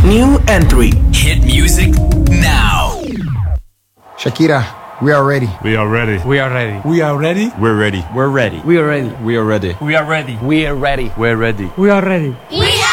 New entry. Hit music now. Shakira, we are ready. We are ready. We are ready. We are ready. We're ready. We're ready. We are ready. We are ready. We are ready. We are ready. We're ready. We are ready. We are